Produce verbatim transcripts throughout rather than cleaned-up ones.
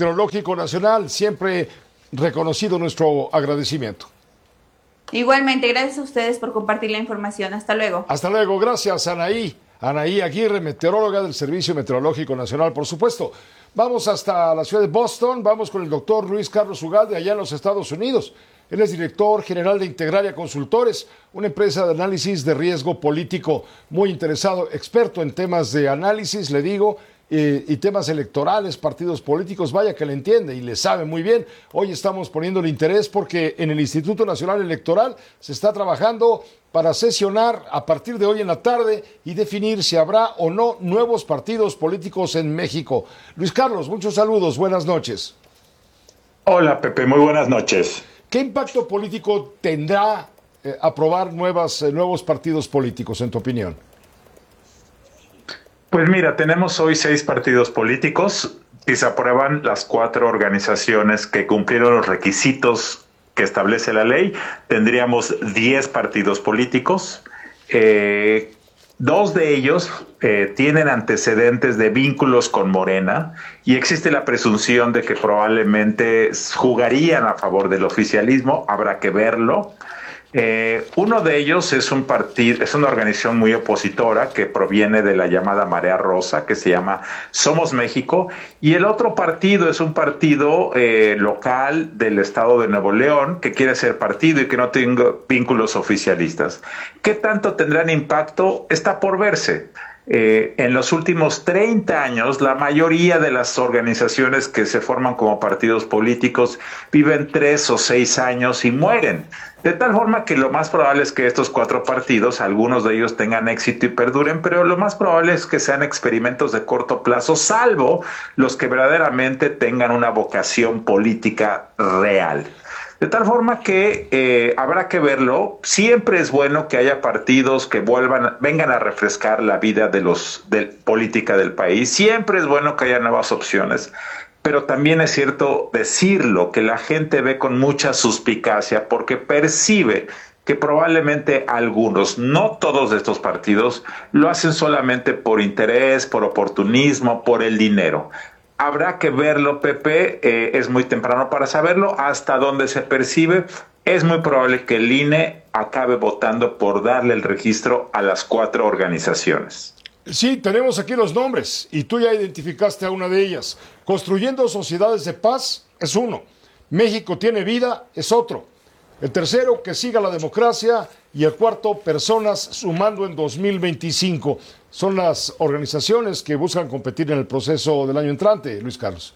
Meteorológico Nacional. Siempre reconocido nuestro agradecimiento. Igualmente, gracias a ustedes por compartir la información. Hasta luego. Hasta luego. Gracias, Anaí. Anaí Aguirre, meteoróloga del Servicio Meteorológico Nacional, por supuesto. Vamos hasta la ciudad de Boston. Vamos con el doctor Luis Carlos Ugalde, allá en los Estados Unidos. Él es director general de Integralia Consultores, una empresa de análisis de riesgo político, muy interesado, experto en temas de análisis, le digo, eh, y temas electorales, partidos políticos. Vaya que le entiende y le sabe muy bien. Hoy estamos poniéndole interés porque en el Instituto Nacional Electoral se está trabajando para sesionar a partir de hoy en la tarde y definir si habrá o no nuevos partidos políticos en México. Luis Carlos, muchos saludos, buenas noches. Hola Pepe, muy buenas noches. ¿Qué impacto político tendrá eh, aprobar nuevas, eh, nuevos partidos políticos, en tu opinión? Pues mira, tenemos hoy seis partidos políticos y se aprueban las cuatro organizaciones que cumplieron los requisitos que establece la ley. Tendríamos diez partidos políticos. Eh, dos de ellos eh, tienen antecedentes de vínculos con Morena y existe la presunción de que probablemente jugarían a favor del oficialismo. Habrá que verlo. Eh, uno de ellos es un partido, es una organización muy opositora que proviene de la llamada Marea Rosa, que se llama Somos México, y el otro partido es un partido eh, local del estado de Nuevo León que quiere ser partido y que no tenga vínculos oficialistas. ¿Qué tanto tendrán impacto? Está por verse. Eh, en los últimos treinta años, la mayoría de las organizaciones que se forman como partidos políticos viven tres o seis años y mueren. De tal forma que lo más probable es que estos cuatro partidos, algunos de ellos tengan éxito y perduren, pero lo más probable es que sean experimentos de corto plazo, salvo los que verdaderamente tengan una vocación política real. De tal forma que eh, habrá que verlo. Siempre es bueno que haya partidos que vuelvan, vengan a refrescar la vida de los de política del país. Siempre es bueno que haya nuevas opciones. Pero también es cierto decirlo, que la gente ve con mucha suspicacia porque percibe que probablemente algunos, no todos de estos partidos, lo hacen solamente por interés, por oportunismo, por el dinero. Habrá que verlo, Pepe, eh, es muy temprano para saberlo, hasta donde se percibe. Es muy probable que el I N E acabe votando por darle el registro a las cuatro organizaciones. Sí, tenemos aquí los nombres y tú ya identificaste a una de ellas. Construyendo Sociedades de Paz es uno. México tiene vida es otro. El tercero, Que siga la democracia. Y el cuarto, Personas sumando en dos mil veinticinco. Son las organizaciones que buscan competir en el proceso del año entrante, Luis Carlos.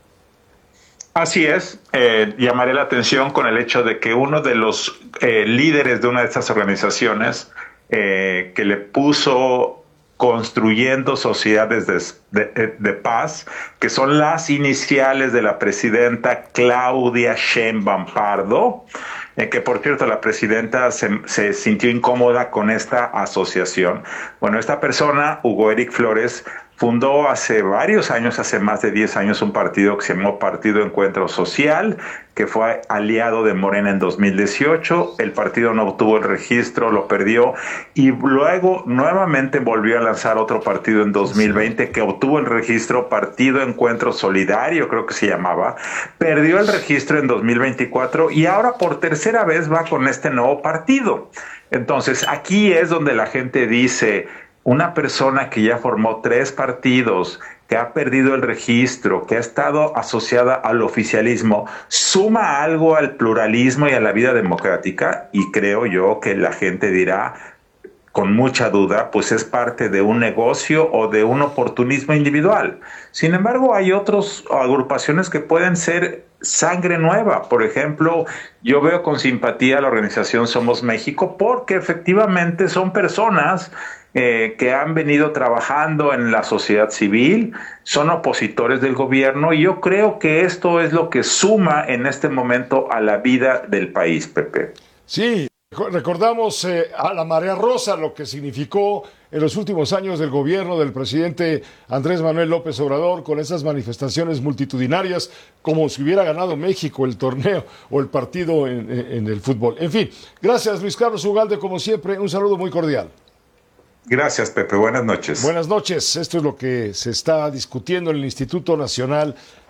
Así es, eh, llamaré la atención con el hecho de que uno de los eh, líderes de una de estas organizaciones eh, que le puso Construyendo Sociedades de, de, de Paz, que son las iniciales de la presidenta Claudia Sheinbaum Pardo, eh, que por cierto la presidenta se, se sintió incómoda con esta asociación. Bueno, esta persona, Hugo Eric Flores, fundó hace varios años, hace más de diez años, un partido que se llamó Partido Encuentro Social, que fue aliado de Morena en dos mil dieciocho. El partido no obtuvo el registro, lo perdió, y luego nuevamente volvió a lanzar otro partido en dos mil veinte que obtuvo el registro, Partido Encuentro Solidario, creo que se llamaba. Perdió el registro en dos mil veinticuatro y ahora por tercera vez va con este nuevo partido. Entonces, aquí es donde la gente dice, una persona que ya formó tres partidos, que ha perdido el registro, que ha estado asociada al oficialismo, suma algo al pluralismo y a la vida democrática, y creo yo que la gente dirá con mucha duda, pues es parte de un negocio o de un oportunismo individual. Sin embargo, hay otras agrupaciones que pueden ser sangre nueva. Por ejemplo, yo veo con simpatía a la organización Somos México porque efectivamente son personas Eh, que han venido trabajando en la sociedad civil, son opositores del gobierno, y yo creo que esto es lo que suma en este momento a la vida del país, Pepe. Sí, recordamos eh, a la Marea Rosa, lo que significó en los últimos años del gobierno del presidente Andrés Manuel López Obrador, con esas manifestaciones multitudinarias, como si hubiera ganado México el torneo o el partido en, en, en el fútbol. En fin, gracias Luis Carlos Ugalde, como siempre, un saludo muy cordial. Gracias, Pepe. Buenas noches. Buenas noches. Esto es lo que se está discutiendo en el Instituto Nacional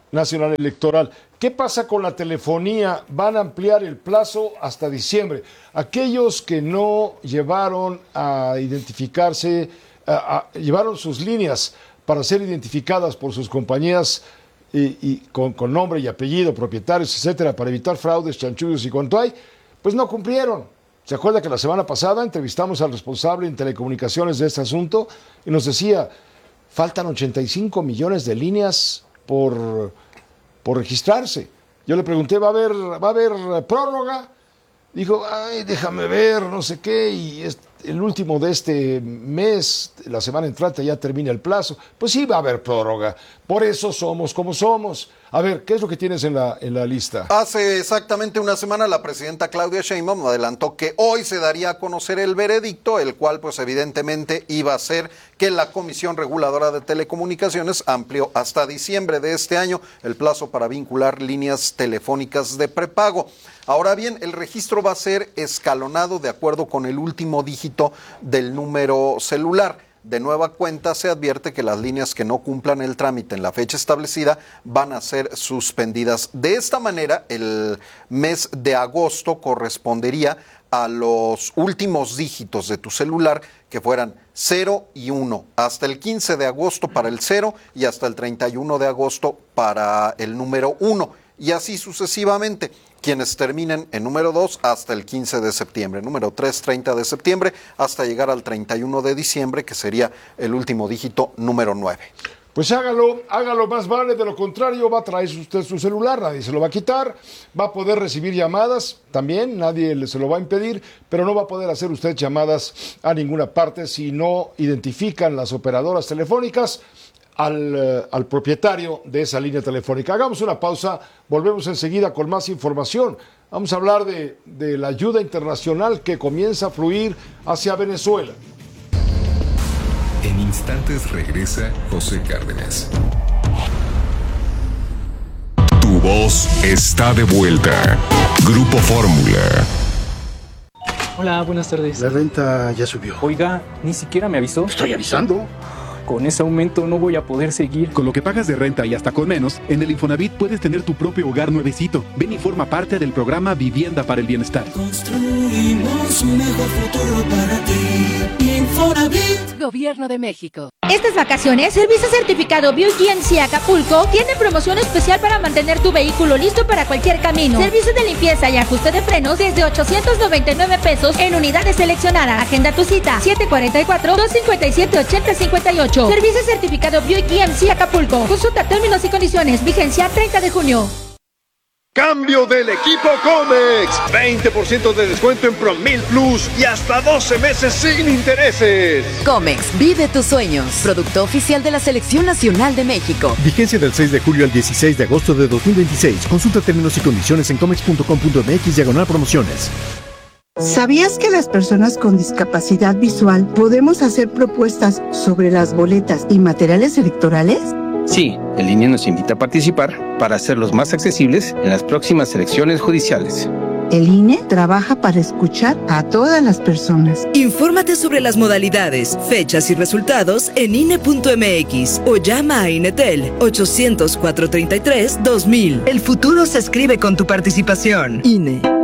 Nacional Electoral. ¿Qué pasa con la telefonía? Van a ampliar el plazo hasta diciembre. Aquellos que no llevaron a identificarse, a, a, llevaron sus líneas para ser identificadas por sus compañías y, y con, con nombre y apellido, propietarios, etcétera, para evitar fraudes, chanchullos y cuanto hay, pues no cumplieron. ¿Se acuerda que la semana pasada entrevistamos al responsable en telecomunicaciones de este asunto y nos decía, faltan ochenta y cinco millones de líneas por, por registrarse? Yo le pregunté, ¿va a haber, va a haber prórroga? Dijo, ay, déjame ver, no sé qué, y es el último de este mes, la semana entrante ya termina el plazo. Pues sí va a haber prórroga, por eso somos como somos. A ver, ¿qué es lo que tienes en la, en la lista? Hace exactamente una semana la presidenta Claudia Sheinbaum adelantó que hoy se daría a conocer el veredicto, el cual pues evidentemente iba a ser que la Comisión Reguladora de Telecomunicaciones amplió hasta diciembre de este año el plazo para vincular líneas telefónicas de prepago. Ahora bien, el registro va a ser escalonado de acuerdo con el último dígito del número celular. De nueva cuenta, se advierte que las líneas que no cumplan el trámite en la fecha establecida van a ser suspendidas. De esta manera, el mes de agosto correspondería a los últimos dígitos de tu celular, que fueran cero y uno, hasta el quince de agosto para el cero y hasta el treinta y uno de agosto para el número uno, y así sucesivamente. Quienes terminen en número dos hasta el quince de septiembre, número tres, treinta de septiembre, hasta llegar al treinta y uno de diciembre, que sería el último dígito número nueve. Pues hágalo, hágalo más vale, de lo contrario va a traer usted su celular, nadie se lo va a quitar, va a poder recibir llamadas también, nadie se lo va a impedir, pero no va a poder hacer usted llamadas a ninguna parte si no identifican las operadoras telefónicas Al, uh, al propietario de esa línea telefónica. Hagamos una pausa, volvemos enseguida con más información. Vamos a hablar de, de la ayuda internacional que comienza a fluir hacia Venezuela. En instantes regresa José Cárdenas. Tu voz está de vuelta. Grupo Fórmula. Hola, buenas tardes. La renta ya subió. Oiga, ni siquiera me avisó. Estoy avisando. Con ese aumento no voy a poder seguir. Con lo que pagas de renta y hasta con menos, en el Infonavit puedes tener tu propio hogar nuevecito. Ven y forma parte del programa Vivienda para el Bienestar. Construimos un mejor futuro para ti. Infonavit. Gobierno de México. Estas vacaciones, Servicio Certificado B U G M C Acapulco tiene promoción especial para mantener tu vehículo listo para cualquier camino. Servicio de limpieza y ajuste de frenos desde ochocientos noventa y nueve pesos en unidades seleccionadas. Agenda tu cita siete cuatro cuatro, dos cinco siete, ocho cero cinco ocho. Servicio Certificado B U G M C Acapulco. Consulta términos y condiciones. Vigencia treinta de junio. Cambio del equipo Comex. veinte por ciento de descuento en Promil Plus y hasta doce meses sin intereses. Comex, vive tus sueños. Producto oficial de la Selección Nacional de México. Vigencia del seis de julio al dieciséis de agosto de dos mil veintiséis. Consulta términos y condiciones en comex punto com punto m x diagonal promociones. ¿Sabías que las personas con discapacidad visual podemos hacer propuestas sobre las boletas y materiales electorales? Sí, el I N E nos invita a participar para hacerlos más accesibles en las próximas elecciones judiciales. El I N E trabaja para escuchar a todas las personas. Infórmate sobre las modalidades, fechas y resultados en I N E punto m x o llama a INETEL ochocientos, cuatrocientos treinta y tres, dos mil. El futuro se escribe con tu participación. I N E.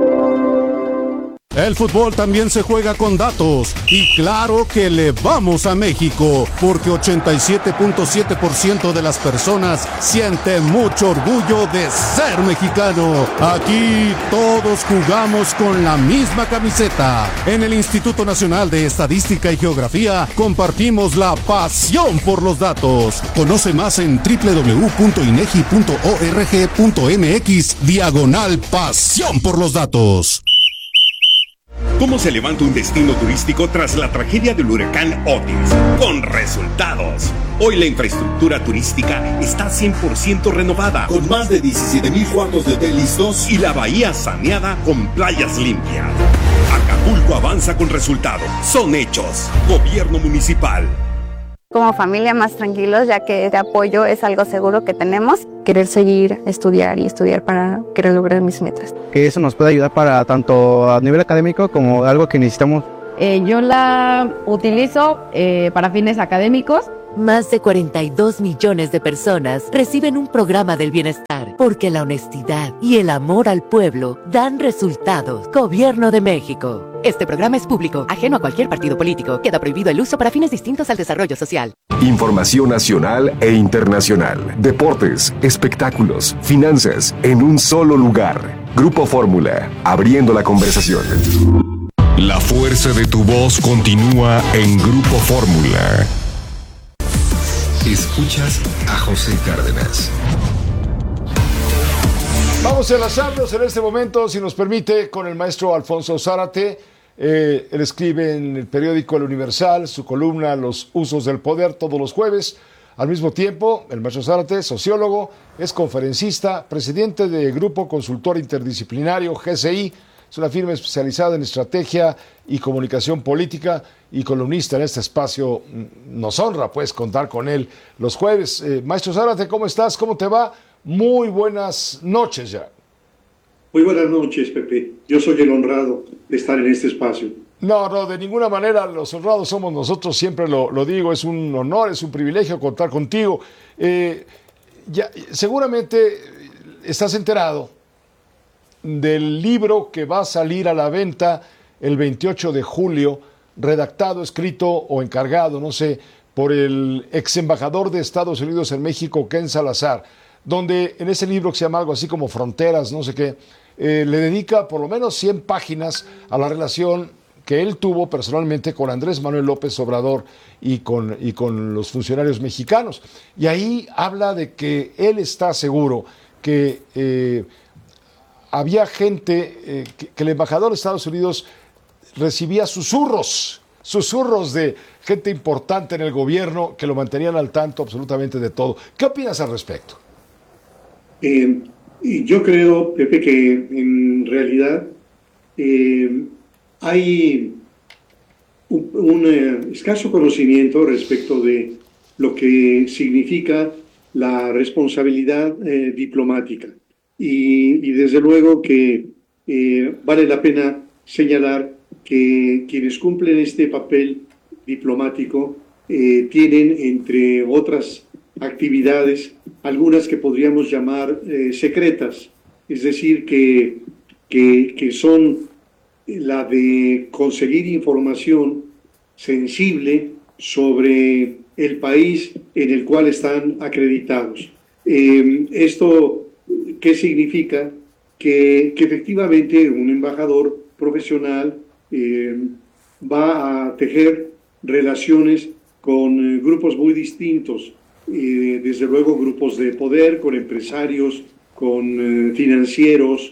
El fútbol también se juega con datos y claro que le vamos a México porque ochenta y siete punto siete por ciento de las personas sienten mucho orgullo de ser mexicano. Aquí todos jugamos con la misma camiseta. En el Instituto Nacional de Estadística y Geografía compartimos la pasión por los datos. Conoce más en doble u doble u doble u punto inegi punto org punto m x diagonal pasión por los datos. ¿Cómo se levanta un destino turístico tras la tragedia del huracán Otis? Con resultados. Hoy la infraestructura turística está cien por ciento renovada, con más de diecisiete mil cuartos de hotel listos y la bahía saneada con playas limpias. Acapulco avanza con resultados. Son hechos. Gobierno municipal. Como familia más tranquilos, ya que este apoyo es algo seguro que tenemos. Querer seguir, estudiar y estudiar para querer lograr mis metas. Que eso nos puede ayudar para tanto a nivel académico como algo que necesitamos. Eh, yo la utilizo eh, para fines académicos Más de cuarenta y dos millones de personas reciben un programa del bienestar, porque la honestidad y el amor al pueblo dan resultados. Gobierno de México. Este programa es público, ajeno a cualquier partido político. Queda prohibido el uso para fines distintos al desarrollo social. Información nacional e internacional. Deportes, espectáculos, finanzas, en un solo lugar. Grupo Fórmula, abriendo la conversación. La fuerza de tu voz continúa en Grupo Fórmula. Escuchas a José Cárdenas. Vamos a enlazarnos en este momento, si nos permite, con el maestro Alfonso Zárate. Eh, él escribe en el periódico El Universal su columna Los usos del poder todos los jueves. Al mismo tiempo, el maestro Zárate, sociólogo, es conferencista, presidente de Grupo Consultor Interdisciplinario G C I. Es una firma especializada en estrategia y comunicación política y columnista en este espacio. Nos honra, pues, contar con él los jueves. Eh, maestro Zárate, ¿cómo estás? ¿Cómo te va? Muy buenas noches ya. Muy buenas noches, Pepe. Yo soy el honrado de estar en este espacio. No, no, de ninguna manera los honrados somos nosotros, siempre lo, lo digo, es un honor, es un privilegio contar contigo. Eh, ya, seguramente estás enterado del libro que va a salir a la venta el veintiocho de julio, redactado, escrito o encargado, no sé, por el ex embajador de Estados Unidos en México, Ken Salazar, donde en ese libro que se llama algo así como Fronteras, no sé qué, eh, le dedica por lo menos cien páginas a la relación que él tuvo personalmente con Andrés Manuel López Obrador y con, y con los funcionarios mexicanos. Y ahí habla de que él está seguro que eh, había gente, eh, que, que el embajador de Estados Unidos recibía susurros, susurros de gente importante en el gobierno que lo mantenían al tanto absolutamente de todo. ¿Qué opinas al respecto? Eh, y yo creo, Pepe, que en realidad eh, hay un, un eh, escaso conocimiento respecto de lo que significa la responsabilidad eh, diplomática. Y, y desde luego que eh, vale la pena señalar que quienes cumplen este papel diplomático eh, tienen, entre otras actividades, algunas que podríamos llamar eh, secretas, es decir, que, que, que son la de conseguir información sensible sobre el país en el cual están acreditados. Eh, esto, ¿qué significa? Que, que efectivamente un embajador profesional eh, va a tejer relaciones con eh, grupos muy distintos, eh, desde luego grupos de poder, con empresarios, con eh, financieros,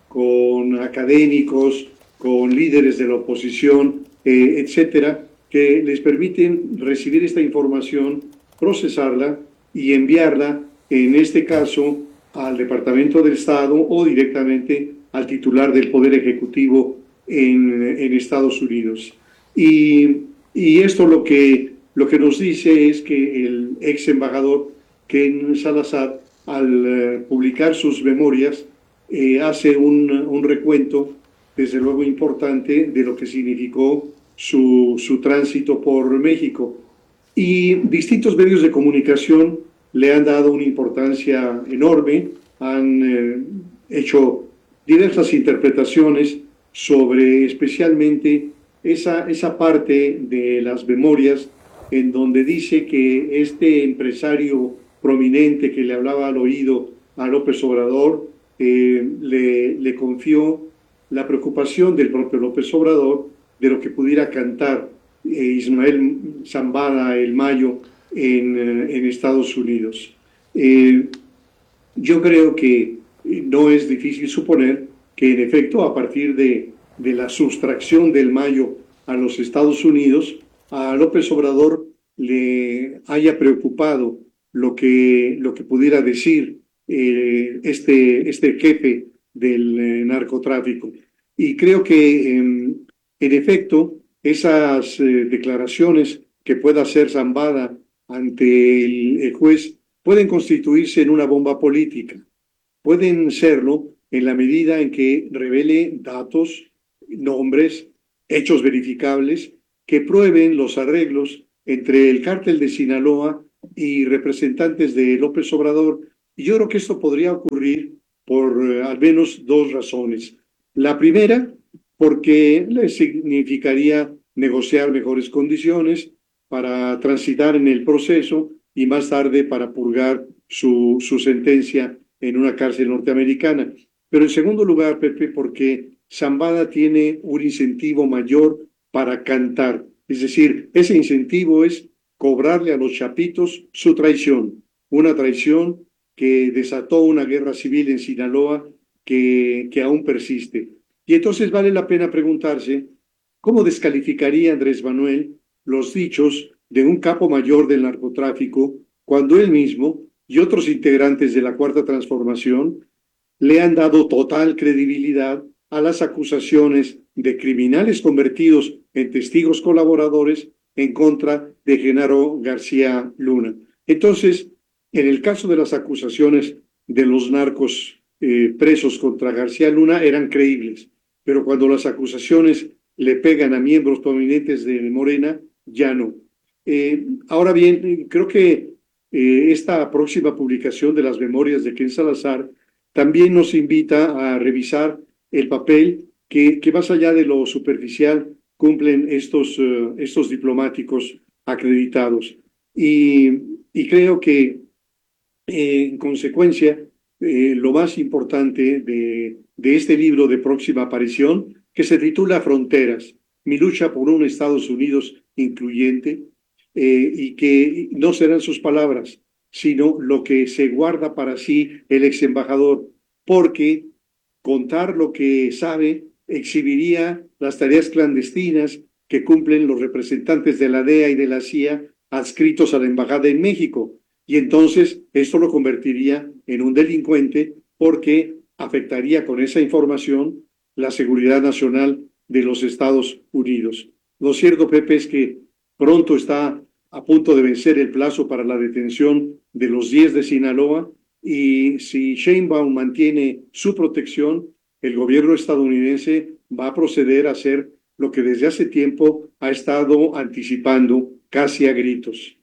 con académicos, con líderes de la oposición, eh, etcétera, que les permiten recibir esta información, procesarla y enviarla, en este caso, al Departamento del Estado o directamente al titular del Poder Ejecutivo en, en Estados Unidos. Y, y esto lo que, lo que nos dice es que el ex embajador Ken Salazar, al uh, publicar sus memorias, eh, hace un, un recuento, desde luego importante, de lo que significó su, su tránsito por México. Y distintos medios de comunicación le han dado una importancia enorme, han eh, hecho diversas interpretaciones sobre especialmente esa, esa parte de las memorias en donde dice que este empresario prominente que le hablaba al oído a López Obrador eh, le, le confió la preocupación del propio López Obrador de lo que pudiera cantar eh, Ismael Zambada el Mayo en, eh, en Estados Unidos. Eh, yo creo que no es difícil suponer que en efecto a partir de, de la sustracción del Mayo a los Estados Unidos, a López Obrador le haya preocupado lo que, lo que pudiera decir eh, este, este jefe del eh, narcotráfico. Y creo que eh, en efecto esas eh, declaraciones que pueda hacer Zambada ante el, el juez pueden constituirse en una bomba política. Pueden serlo en la medida en que revele datos, nombres, hechos verificables que prueben los arreglos entre el cártel de Sinaloa y representantes de López Obrador. Y yo creo que esto podría ocurrir por eh, al menos dos razones. La primera, porque le significaría negociar mejores condiciones para transitar en el proceso y más tarde para purgar su, su sentencia en una cárcel norteamericana. Pero en segundo lugar, Pepe, porque Zambada tiene un incentivo mayor para cantar. Es decir, ese incentivo es cobrarle a los chapitos su traición, una traición que desató una guerra civil en Sinaloa que, que aún persiste. Y entonces vale la pena preguntarse, ¿cómo descalificaría Andrés Manuel los dichos de un capo mayor del narcotráfico cuando él mismo y otros integrantes de la Cuarta Transformación le han dado total credibilidad a las acusaciones de criminales convertidos en testigos colaboradores en contra de Genaro García Luna? Entonces, en el caso de las acusaciones de los narcos eh, presos contra García Luna eran creíbles, pero cuando las acusaciones le pegan a miembros prominentes de Morena, ya no. Eh, ahora bien, creo que eh, esta próxima publicación de las memorias de Ken Salazar también nos invita a revisar el papel que, que más allá de lo superficial cumplen estos, uh, estos diplomáticos acreditados. Y, y creo que, eh, en consecuencia, eh, lo más importante de, de este libro de próxima aparición, que se titula Fronteras, mi lucha por un Estados Unidos incluyente, eh, y que no serán sus palabras, sino lo que se guarda para sí el ex embajador, porque contar lo que sabe exhibiría las tareas clandestinas que cumplen los representantes de la D E A y de la C I A adscritos a la embajada en México. Y entonces esto lo convertiría en un delincuente porque afectaría con esa información la seguridad nacional de los Estados Unidos. Lo cierto, Pepe, es que pronto está a punto de vencer el plazo para la detención de los diez de Sinaloa, y si Sheinbaum mantiene su protección, el gobierno estadounidense va a proceder a hacer lo que desde hace tiempo ha estado anticipando casi a gritos.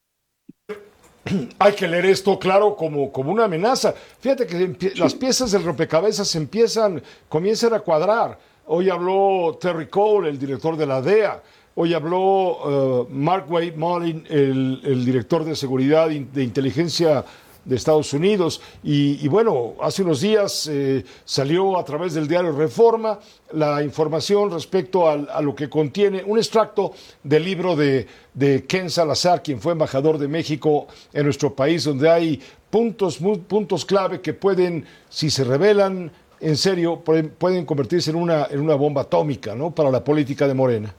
Hay que leer esto, claro, como, como una amenaza. Fíjate que sí. Las piezas del rompecabezas empiezan, comienzan a cuadrar. Hoy habló Terry Cole, el director de la D E A. Hoy habló uh, Mark Wade Mullin, el, el director de seguridad de inteligencia de Estados Unidos, y, y bueno, hace unos días eh, salió a través del diario Reforma la información respecto a, a lo que contiene un extracto del libro de, de Ken Salazar, quien fue embajador de México en nuestro país, donde hay puntos, muy, puntos clave que pueden, si se revelan en serio, pueden, pueden convertirse en una, en una bomba atómica, ¿no?, para la política de Morena.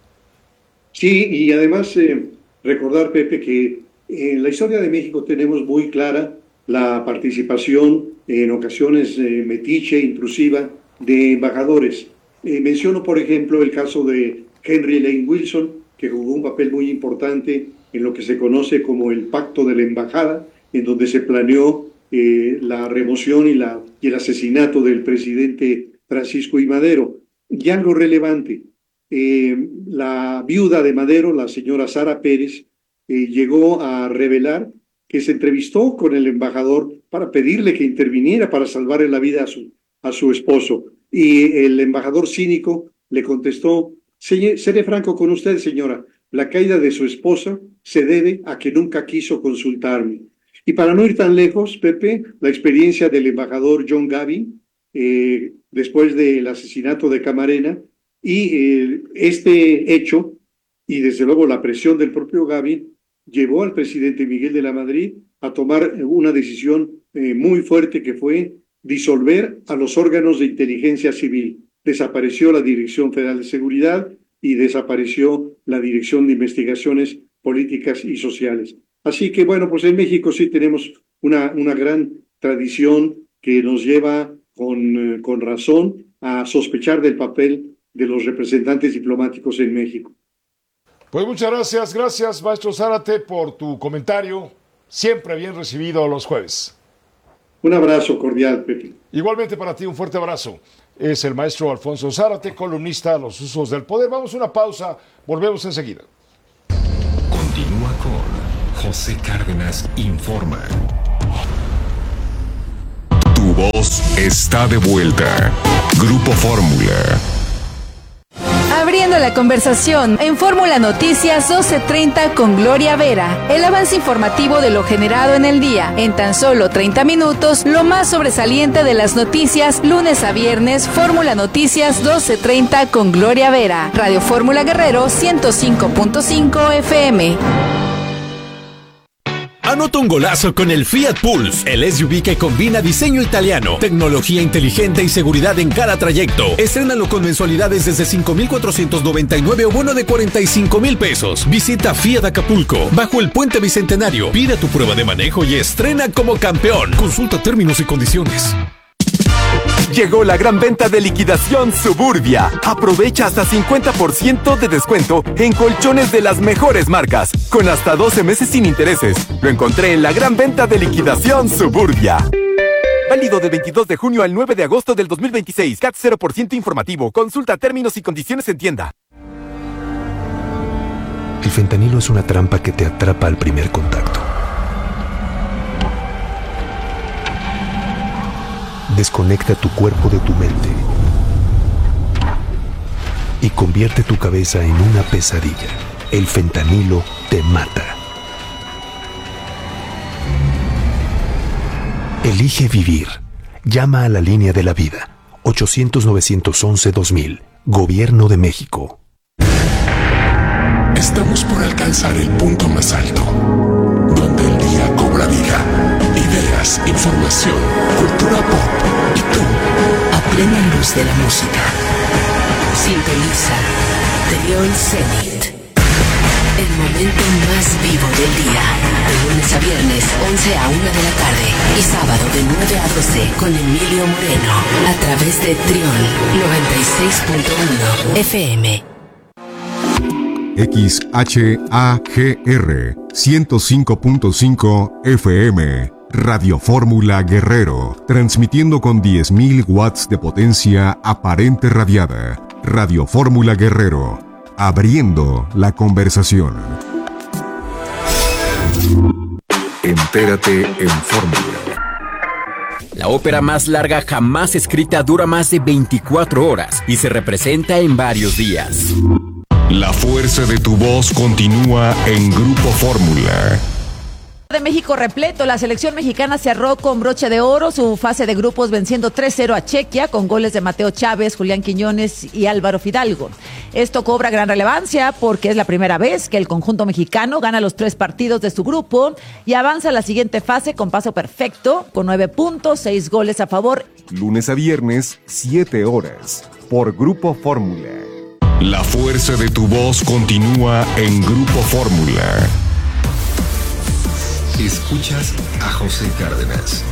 Sí, y además eh, recordar, Pepe, que en la historia de México tenemos muy clara la participación en ocasiones eh, metiche, intrusiva, de embajadores. Eh, menciono, por ejemplo, el caso de Henry Lane Wilson, que jugó un papel muy importante en lo que se conoce como el Pacto de la Embajada, en donde se planeó eh, la remoción y, la, y el asesinato del presidente Francisco I. Madero. Y algo relevante, eh, la viuda de Madero, la señora Sara Pérez, eh, llegó a revelar que se entrevistó con el embajador para pedirle que interviniera para salvarle la vida a su, a su esposo. Y el embajador cínico le contestó: seré franco con usted, señora, la caída de su esposa se debe a que nunca quiso consultarme. Y para no ir tan lejos, Pepe, la experiencia del embajador John Gavin, eh, después del asesinato de Camarena, y eh, este hecho, y desde luego la presión del propio Gavin, llevó al presidente Miguel de la Madrid a tomar una decisión eh, muy fuerte, que fue disolver a los órganos de inteligencia civil. Desapareció la Dirección Federal de Seguridad y desapareció la Dirección de Investigaciones Políticas y Sociales. Así que, bueno, pues en México sí tenemos una, una gran tradición que nos lleva con, eh, con razón a sospechar del papel de los representantes diplomáticos en México. Pues muchas gracias, gracias maestro Zárate por tu comentario, siempre bien recibido los jueves. Un abrazo cordial, Pepe. Igualmente para ti, un fuerte abrazo. Es el maestro Alfonso Zárate, columnista de Los Usos del Poder. Vamos a una pausa, volvemos enseguida. Continúa José Cárdenas informa. Tu voz está de vuelta. Grupo Fórmula. Abriendo la conversación en Fórmula Noticias doce treinta con Gloria Vera. El avance informativo de lo generado en el día. En tan solo treinta minutos, lo más sobresaliente de las noticias, lunes a viernes, Fórmula Noticias doce treinta con Gloria Vera. Radio Fórmula Guerrero ciento cinco punto cinco F M. Anota un golazo con el Fiat Pulse, el S U V que combina diseño italiano, tecnología inteligente y seguridad en cada trayecto. Estrénalo con mensualidades desde cinco mil cuatrocientos noventa y nueve o bono de cuarenta y cinco mil pesos. Visita Fiat Acapulco, bajo el Puente Bicentenario. Pide tu prueba de manejo y estrena como campeón. Consulta términos y condiciones. Llegó la gran venta de liquidación Suburbia. Aprovecha hasta cincuenta por ciento de descuento en colchones de las mejores marcas, con hasta doce meses sin intereses. Lo encontré en la gran venta de liquidación Suburbia. Válido del veintidós de junio al nueve de agosto del dos mil veintiséis. C A T cero por ciento informativo. Consulta términos y condiciones en tienda. El fentanilo es una trampa que te atrapa al primer contacto. Desconecta tu cuerpo de tu mente y convierte tu cabeza en una pesadilla. El fentanilo te mata. Elige vivir. Llama a la línea de la vida. ochocientos, novecientos once, dos mil. Gobierno de México. Estamos por alcanzar el punto más alto, donde el día cobra vida. Ideas, información, cultura pop y tú, a plena luz de la música. Sintoniza Trión Zenit. El momento más vivo del día. De lunes a viernes, once a una de la tarde. Y sábado de nueve a doce con Emilio Moreno. A través de Trión noventa y seis punto uno F M. X H A G R ciento cinco punto cinco F M. Radio Fórmula Guerrero, transmitiendo con diez mil watts de potencia aparente radiada. Radio Fórmula Guerrero, abriendo la conversación. Entérate en Fórmula. La ópera más larga jamás escrita dura más de veinticuatro horas y se representa en varios días. La fuerza de tu voz continúa en Grupo Fórmula. De México repleto, la selección mexicana cerró con broche de oro su fase de grupos venciendo tres cero a Chequia con goles de Mateo Chávez, Julián Quiñones y Álvaro Fidalgo. Esto cobra gran relevancia porque es la primera vez que el conjunto mexicano gana los tres partidos de su grupo y avanza a la siguiente fase con paso perfecto, con nueve puntos, seis goles a favor. Lunes a viernes, siete horas, por Grupo Fórmula. La fuerza de tu voz continúa en Grupo Fórmula. Escuchas a José Cárdenas.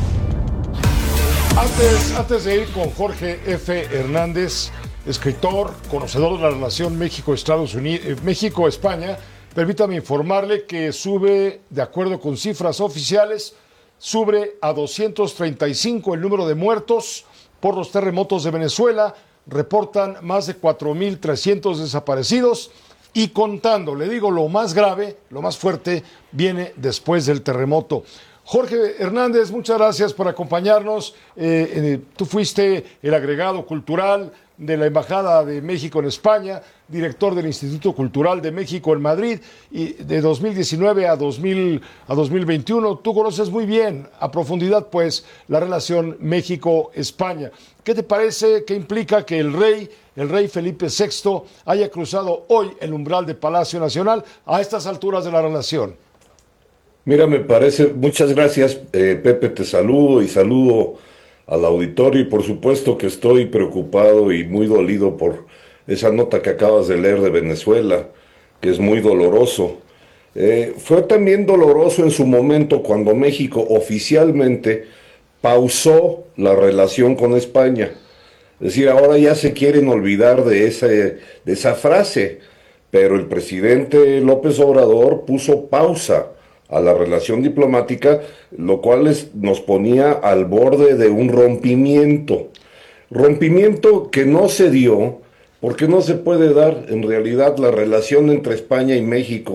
Antes, antes de ir con Jorge F. Hernández, escritor, conocedor de la relación México-Estados Unidos, México-España, permítame informarle que sube, de acuerdo con cifras oficiales, sube a doscientos treinta y cinco el número de muertos por los terremotos de Venezuela. Reportan más de cuatro mil trescientos desaparecidos. Y contando, le digo, lo más grave, lo más fuerte, viene después del terremoto. Jorge Hernández, muchas gracias por acompañarnos. Eh, eh, tú fuiste el agregado cultural de la Embajada de México en España, director del Instituto Cultural de México en Madrid, y de dos mil diecinueve a, dos mil, a dos mil veintiuno. Tú conoces muy bien, a profundidad, pues, la relación México-España. ¿Qué te parece? ¿Qué implica que el rey, el rey Felipe sexto, haya cruzado hoy el umbral de Palacio Nacional a estas alturas de la relación? Mira, me parece, muchas gracias, eh, Pepe, te saludo y saludo al auditorio y por supuesto que estoy preocupado y muy dolido por esa nota que acabas de leer de Venezuela, que es muy doloroso. Eh, fue también doloroso en su momento cuando México oficialmente pausó la relación con España. Es decir, ahora ya se quieren olvidar de, ese, de esa frase, pero el presidente López Obrador puso pausa a la relación diplomática, lo cual es, nos ponía al borde de un rompimiento. Rompimiento que no se dio, porque no se puede dar en realidad la relación entre España y México,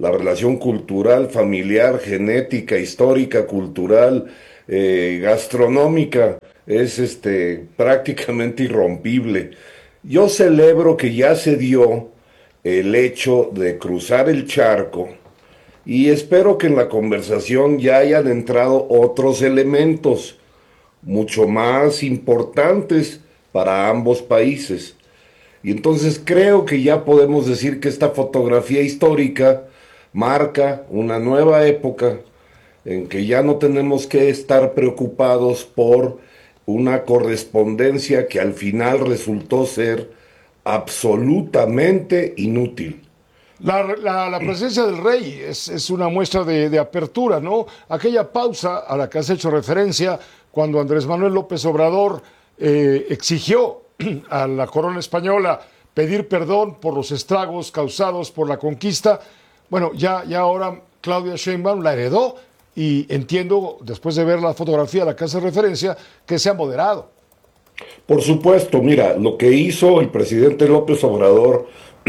la relación cultural, familiar, genética, histórica, cultural, eh, gastronómica, es este, prácticamente irrompible. Yo celebro que ya se dio el hecho de cruzar el charco y espero que en la conversación ya hayan entrado otros elementos mucho más importantes para ambos países. Y entonces creo que ya podemos decir que esta fotografía histórica marca una nueva época en que ya no tenemos que estar preocupados por una correspondencia que al final resultó ser absolutamente inútil. La, la, la presencia del rey es, es una muestra de, de apertura, ¿no? Aquella pausa a la que has hecho referencia cuando Andrés Manuel López Obrador eh, exigió a la corona española pedir perdón por los estragos causados por la conquista. Bueno, ya, ya ahora Claudia Sheinbaum la heredó y entiendo, después de ver la fotografía a la que hace referencia, que se ha moderado. Por supuesto, mira, lo que hizo el presidente López Obrador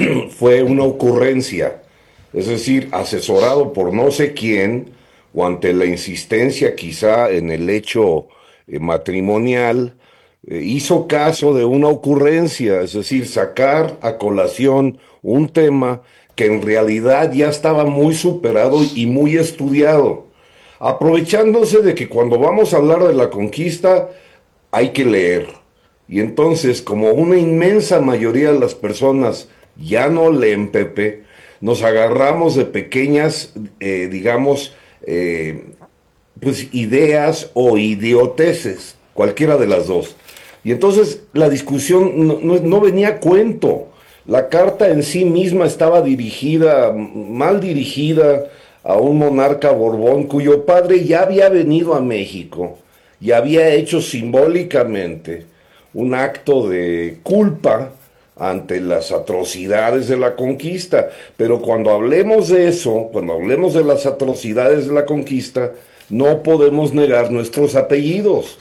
fue una ocurrencia, es decir, asesorado por no sé quién, o ante la insistencia quizá en el hecho eh, matrimonial, eh, hizo caso de una ocurrencia, es decir, sacar a colación un tema que en realidad ya estaba muy superado y muy estudiado, aprovechándose de que cuando vamos a hablar de la conquista hay que leer. Y entonces, como una inmensa mayoría de las personas ya no leen, Pepe, nos agarramos de pequeñas, eh, digamos, eh, pues ideas o idioteces, cualquiera de las dos. Y entonces la discusión no, no, no venía a cuento. La carta en sí misma estaba dirigida, mal dirigida, a un monarca Borbón cuyo padre ya había venido a México y había hecho simbólicamente un acto de culpa ante las atrocidades de la conquista. Pero cuando hablemos de eso, cuando hablemos de las atrocidades de la conquista, no podemos negar nuestros apellidos.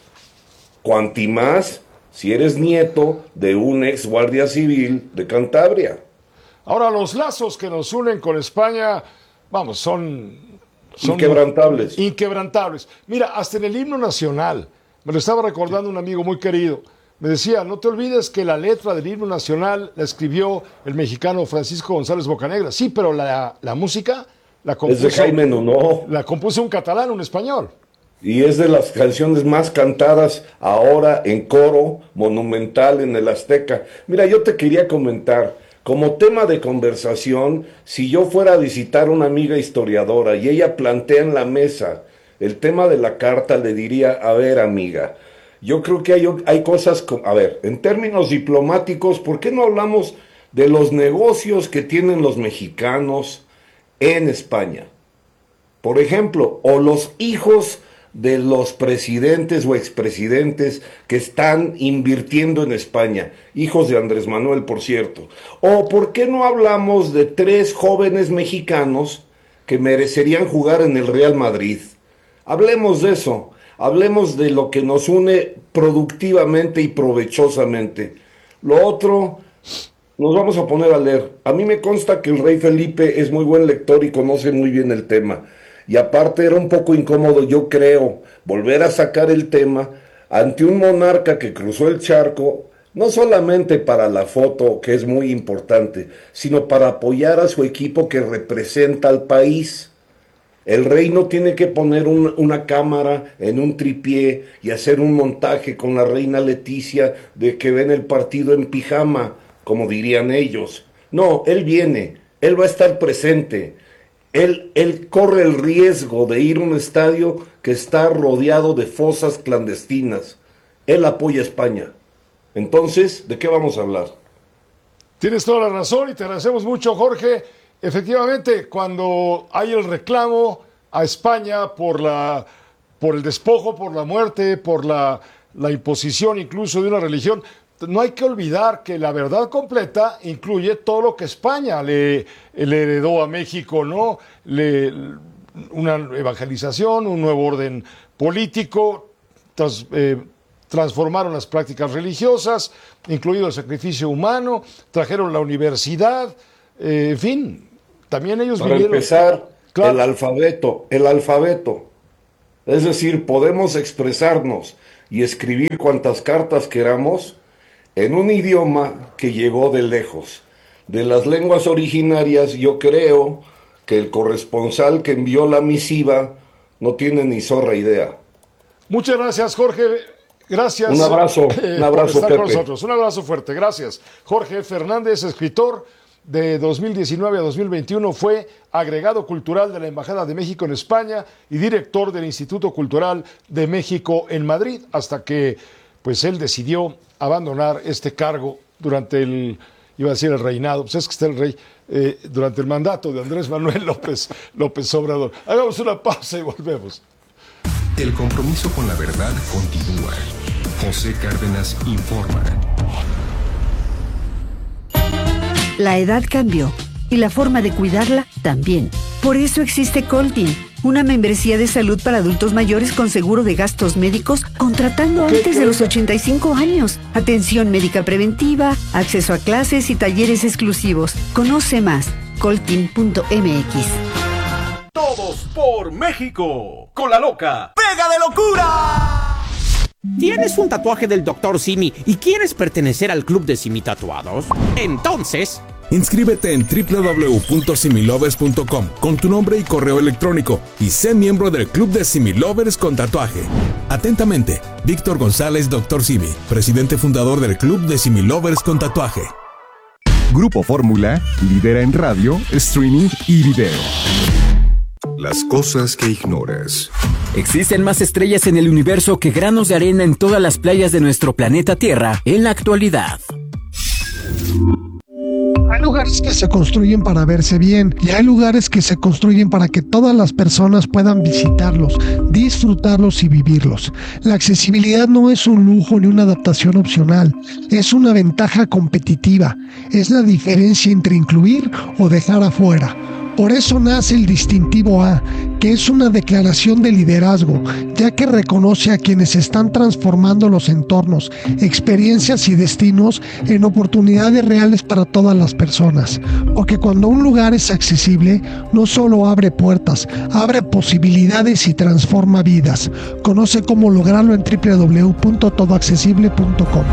Cuanti más si eres nieto de un ex guardia civil de Cantabria. Ahora, los lazos que nos unen con España, vamos, son... son inquebrantables. Inquebrantables. Mira, hasta en el himno nacional, me lo estaba recordando un amigo muy querido, me decía, no te olvides que la letra del himno nacional la escribió el mexicano Francisco González Bocanegra. Sí, pero la, la música la compuso... Es de Jaime Nuno. La compuso un catalán, un español. Y es de las canciones más cantadas ahora en coro monumental en el Azteca. Mira, yo te quería comentar, como tema de conversación, si yo fuera a visitar a una amiga historiadora y ella plantea en la mesa el tema de la carta, le diría, a ver, amiga, yo creo que hay, hay cosas, con, a ver, en términos diplomáticos, ¿por qué no hablamos de los negocios que tienen los mexicanos en España? Por ejemplo, o los hijos de los presidentes o expresidentes que están invirtiendo en España, hijos de Andrés Manuel, por cierto. O ¿por qué no hablamos de tres jóvenes mexicanos que merecerían jugar en el Real Madrid? Hablemos de eso, hablemos de lo que nos une productivamente y provechosamente. Lo otro, nos vamos a poner a leer. A mí me consta que el rey Felipe es muy buen lector y conoce muy bien el tema. Y aparte era un poco incómodo, yo creo, volver a sacar el tema ante un monarca que cruzó el charco, no solamente para la foto, que es muy importante, sino para apoyar a su equipo que representa al país. El rey no tiene que poner un, una cámara en un tripié y hacer un montaje con la reina Leticia de que ven el partido en pijama, como dirían ellos. No, él viene, él va a estar presente. Él, él corre el riesgo de ir a un estadio que está rodeado de fosas clandestinas. Él apoya a España. Entonces, ¿de qué vamos a hablar? Tienes toda la razón y te agradecemos mucho, Jorge. Efectivamente, cuando hay el reclamo a España por, la, por el despojo, por la muerte, por la, la imposición incluso de una religión, no hay que olvidar que la verdad completa incluye todo lo que España le, le heredó a México, ¿no? Le, una evangelización, un nuevo orden político, tras, eh, transformaron las prácticas religiosas, incluido el sacrificio humano, trajeron la universidad, eh, en fin, También ellos Para vivieron... empezar, Claro. el alfabeto, el alfabeto. Es decir, podemos expresarnos y escribir cuantas cartas queramos en un idioma que llegó de lejos. De las lenguas originarias, yo creo que el corresponsal que envió la misiva no tiene ni zorra idea. Muchas gracias, Jorge. Gracias. Un abrazo, eh, un abrazo, por estar con Pepe. nosotros. Un abrazo fuerte. Gracias. Jorge Fernández, escritor. De dos mil diecinueve a dos mil veintiuno fue agregado cultural de la Embajada de México en España y director del Instituto Cultural de México en Madrid, hasta que pues él decidió abandonar este cargo durante el, iba a decir el reinado, pues es que está el rey, eh, durante el mandato de Andrés Manuel López, López Obrador. Hagamos una pausa y volvemos. El compromiso con la verdad continúa. José Cárdenas informa. La edad cambió y la forma de cuidarla también. Por eso existe Coltin, una membresía de salud para adultos mayores con seguro de gastos médicos contratando antes de los ochenta y cinco años. Atención médica preventiva, acceso a clases y talleres exclusivos. Conoce más, coltin punto m x. Todos por México. Con la loca. ¡Pega de locura! ¿Tienes un tatuaje del doctor Simi y quieres pertenecer al club de Simi Tatuados? Entonces... inscríbete en doble u doble u doble u punto similovers punto com con tu nombre y correo electrónico y sé miembro del club de Similovers con tatuaje. Atentamente, Víctor González, doctor Simi, presidente fundador del club de Similovers con tatuaje. Grupo Fórmula lidera en radio, streaming y video. Las cosas que ignoras. Existen más estrellas en el universo que granos de arena en todas las playas de nuestro planeta Tierra en la actualidad. Hay lugares que se construyen para verse bien y hay lugares que se construyen para que todas las personas puedan visitarlos, disfrutarlos y vivirlos. La accesibilidad no es un lujo ni una adaptación opcional, es una ventaja competitiva, es la diferencia entre incluir o dejar afuera. Por eso nace el distintivo A, que es una declaración de liderazgo, ya que reconoce a quienes están transformando los entornos, experiencias y destinos en oportunidades reales para todas las personas. Porque cuando un lugar es accesible, no solo abre puertas, abre posibilidades y transforma vidas. Conoce cómo lograrlo en doble u doble u doble u punto todo accesible punto com.